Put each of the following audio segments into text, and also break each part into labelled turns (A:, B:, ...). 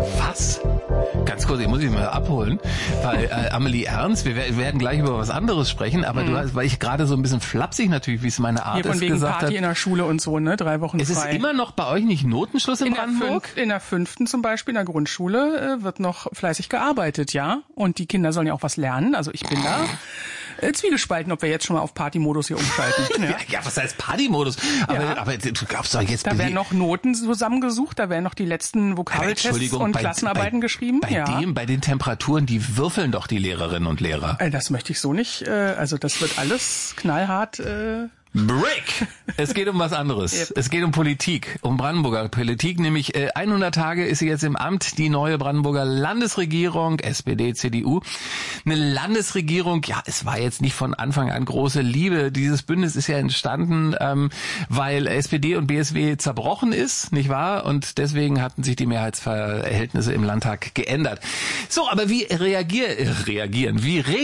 A: Was? Ganz kurz, ich muss dich mal abholen, weil Amelie Ernst, wir werden gleich über was anderes sprechen, aber du hast, weil ich gerade so ein bisschen flapsig natürlich, wie es meine Art ist, gesagt
B: Party
A: habe.
B: in der Schule und so, ne? 3 Wochen frei.
A: Ist es immer noch bei euch nicht Notenschluss in Brandenburg?
B: In der 5. zum Beispiel, in der Grundschule, wird noch fleißig gearbeitet, ja. Und die Kinder sollen ja auch was lernen, also ich bin da zwiegespalten, ob wir jetzt schon mal auf Partymodus hier umschalten.
A: Ja, was heißt Partymodus? Aber du glaubst doch jetzt...
B: Da werden noch Noten zusammengesucht, da werden noch die letzten Vokabeltests und Klassenarbeiten geschrieben.
A: Bei den Temperaturen, die würfeln doch die Lehrerinnen und Lehrer.
B: Das möchte ich so nicht, also das wird alles knallhart...
A: Break! Es geht um was anderes. Yep. Es geht um Politik, um Brandenburger Politik, nämlich 100 Tage ist sie jetzt im Amt, die neue Brandenburger Landesregierung, SPD, CDU. Eine Landesregierung, ja, es war jetzt nicht von Anfang an große Liebe. Dieses Bündnis ist ja entstanden, weil SPD und BSW zerbrochen ist, nicht wahr? Und deswegen hatten sich die Mehrheitsverhältnisse im Landtag geändert. So, aber wie regieren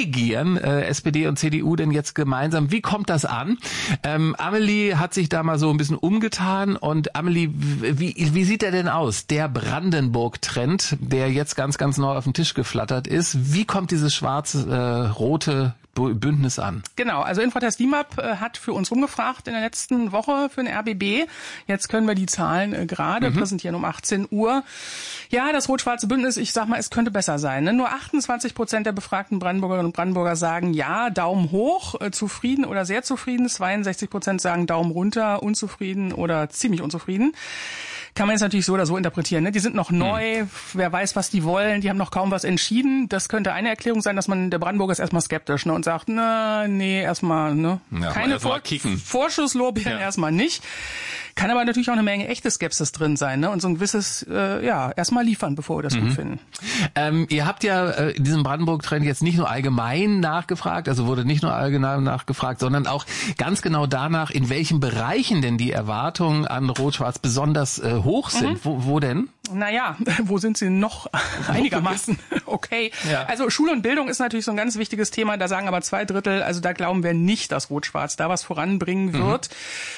A: SPD und CDU denn jetzt gemeinsam? Wie kommt das an? Amelie hat sich da mal so ein bisschen umgetan und Amelie, wie sieht der denn aus? Der Brandenburg-Trend, der jetzt ganz, ganz neu auf den Tisch geflattert ist. Wie kommt dieses schwarz-rote Bündnis an?
B: Genau, also Infratest DIMAP hat für uns rumgefragt in der letzten Woche für den RBB. Jetzt können wir die Zahlen gerade präsentieren um 18 Uhr. Ja, das rot-schwarze Bündnis, ich sag mal, es könnte besser sein. Ne? Nur 28% der befragten Brandenburgerinnen und Brandenburger sagen ja, Daumen hoch, zufrieden oder sehr zufrieden. 62% sagen Daumen runter, unzufrieden oder ziemlich unzufrieden. Kann man jetzt natürlich so oder so interpretieren. Ne? Die sind noch neu, wer weiß, was die wollen, die haben noch kaum was entschieden. Das könnte eine Erklärung sein, dass man, der Brandenburger ist erstmal skeptisch, ne? Und sagt, erstmal, ne?
A: Ja,
B: keine Vorschusslorbeeren erstmal nicht. Kann aber natürlich auch eine Menge echte Skepsis drin sein, ne? Und so ein gewisses, erstmal liefern, bevor wir das gut finden.
A: Ihr habt ja in diesem Brandenburg-Trend jetzt nicht nur allgemein nachgefragt, also wurde nicht nur allgemein nachgefragt, sondern auch ganz genau danach, in welchen Bereichen denn die Erwartungen an Rot-Schwarz besonders hoch sind. Wo denn?
B: Naja, wo sind sie noch einigermaßen okay? Ja. Also Schule und Bildung ist natürlich so ein ganz wichtiges Thema. Da sagen aber 2/3, also da glauben wir nicht, dass Rot-Schwarz da was voranbringen wird.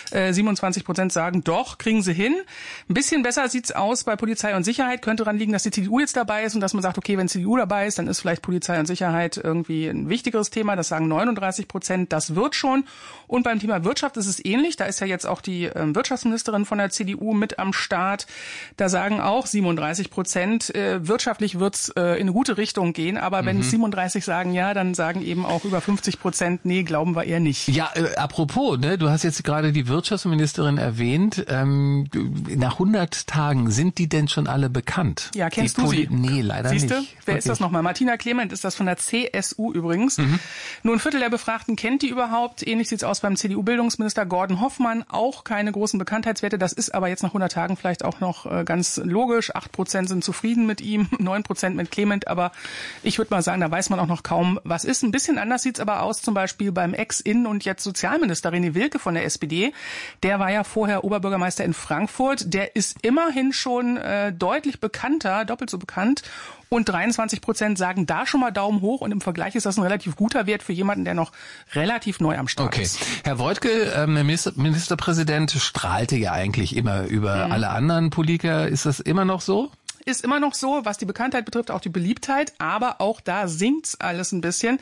B: 27% sagen, doch, kriegen sie hin. Ein bisschen besser sieht's aus bei Polizei und Sicherheit. Könnte daran liegen, dass die CDU jetzt dabei ist und dass man sagt, okay, wenn CDU dabei ist, dann ist vielleicht Polizei und Sicherheit irgendwie ein wichtigeres Thema. Das sagen 39%. Das wird schon. Und beim Thema Wirtschaft ist es ähnlich. Da ist ja jetzt auch die Wirtschaftsministerin von der CDU mit am Start. Da sagen auch 37%, wirtschaftlich wird's in eine gute Richtung gehen. Aber wenn 37 sagen ja, dann sagen eben auch über 50%, nee, glauben wir eher nicht.
A: Ja, apropos, ne, du hast jetzt gerade die Wirtschaftsministerin erwähnt. Nach 100 Tagen, sind die denn schon alle bekannt?
B: Ja, kennst du sie?
A: Nee, leider nicht.
B: Siehste? Wer ist das nochmal? Martina Clement ist das von der CSU übrigens. Nur 1/4 der Befragten kennt die überhaupt. Ähnlich sieht's aus beim CDU-Bildungsminister Gordon Hoffmann. Auch keine großen Bekanntheitswerte. Das ist aber jetzt nach 100 Tagen vielleicht auch noch ganz logisch. 8% sind zufrieden mit ihm, 9% mit Clement. Aber ich würde mal sagen, da weiß man auch noch kaum, was ist. Ein bisschen anders sieht's aber aus, zum Beispiel beim Ex-Innen- und jetzt Sozialminister René Wilke von der SPD. Der war ja vorher Oberbürgermeister in Frankfurt. Der ist immerhin schon deutlich bekannter, doppelt so bekannt. Und 23% sagen da schon mal Daumen hoch. Und im Vergleich ist das ein relativ guter Wert für jemanden, der noch relativ neu am Start ist.
A: Herr Woidke, Ministerpräsident, strahlte ja eigentlich immer über alle anderen Politiker. Ist das immer noch so?
B: Ist immer noch so, was die Bekanntheit betrifft, auch die Beliebtheit, aber auch da sinkt's alles ein bisschen.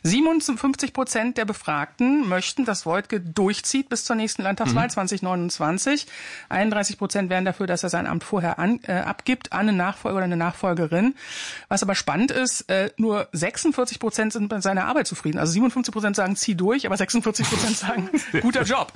B: 57% der Befragten möchten, dass Woidke durchzieht bis zur nächsten Landtagswahl 2029. 31% wären dafür, dass er sein Amt vorher abgibt an einen Nachfolger oder eine Nachfolgerin. Was aber spannend ist, nur 46% sind mit seiner Arbeit zufrieden. Also 57% sagen, zieh durch, aber 46% sagen, guter Job.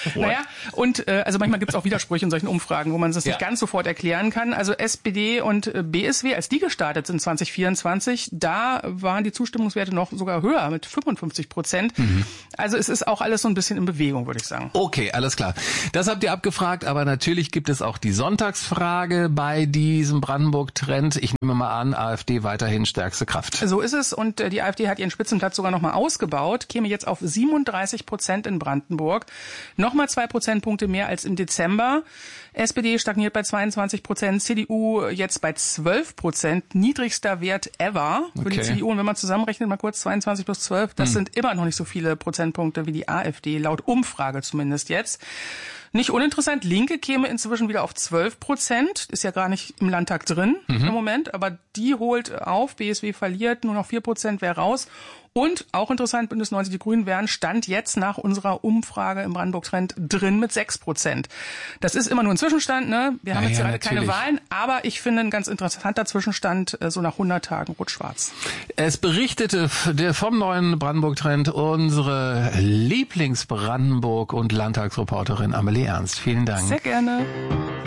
B: Also manchmal gibt's auch Widersprüche in solchen Umfragen, wo man das nicht ganz sofort erklären kann. Also SPD und BSW, als die gestartet sind 2024, da waren die Zustimmungswerte noch sogar höher mit 55%. Also es ist auch alles so ein bisschen in Bewegung, würde ich sagen.
A: Okay, alles klar. Das habt ihr abgefragt, aber natürlich gibt es auch die Sonntagsfrage bei diesem Brandenburg-Trend. Ich nehme mal an, AfD weiterhin stärkste Kraft.
B: So ist es und die AfD hat ihren Spitzenplatz sogar nochmal ausgebaut, käme jetzt auf 37% in Brandenburg. Nochmal 2 Prozentpunkte mehr als im Dezember. SPD stagniert bei 22%, CDU jetzt bei 12%, niedrigster Wert ever für die CDU. Und wenn man zusammenrechnet, mal kurz 22 plus 12, das sind immer noch nicht so viele Prozentpunkte wie die AfD, laut Umfrage zumindest jetzt. Nicht uninteressant, Linke käme inzwischen wieder auf 12%, ist ja gar nicht im Landtag drin im Moment, aber die holt auf, BSW verliert, nur noch 4% wäre raus. Und auch interessant, Bündnis 90 Die Grünen wären Stand jetzt nach unserer Umfrage im Brandenburg-Trend drin mit 6%. Das ist immer nur ein Zwischenstand, ne? Wir haben jetzt gerade keine Wahlen, aber ich finde ein ganz interessanter Zwischenstand, so nach 100 Tagen rot-schwarz.
A: Es berichtete vom neuen Brandenburg-Trend unsere Lieblings-Brandenburg- und Landtagsreporterin Amelie Ernst. Vielen Dank.
B: Sehr gerne.